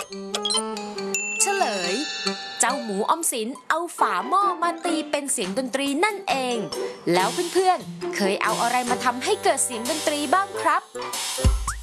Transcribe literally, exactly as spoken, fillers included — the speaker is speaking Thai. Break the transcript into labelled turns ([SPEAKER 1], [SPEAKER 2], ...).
[SPEAKER 1] เฉลยเจ้าหมูออมสินเอาฝาหม้อมาตีเป็นเสียงดนตรีนั่นเองแล้วเพื่อนๆเคยเอาอะไรมาทำให้เกิดเสียงดนตรีบ้างครับ